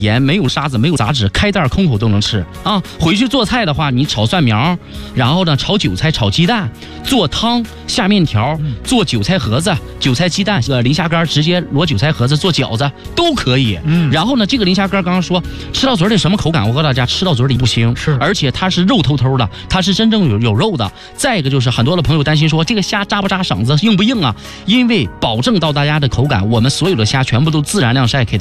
盐，没有沙子，没有杂质，开袋空口都能吃啊！回去做菜的话，你炒蒜苗，然后呢炒韭菜、炒鸡蛋，做汤、下面条，做韭菜盒子、韭菜鸡蛋、磷虾干，直接裸韭菜盒子做饺子都可以。然后呢，这个磷虾干刚刚说吃到嘴里什么口感？我告诉大家，吃到嘴里不腥， 是， 而且它是肉透透的，它是真正有肉的。再一个就是很多的朋友担心说这个虾扎不扎嗓子，硬不硬啊？因为保证到大家的口感，我们所有的虾全部都自然晾晒给大家。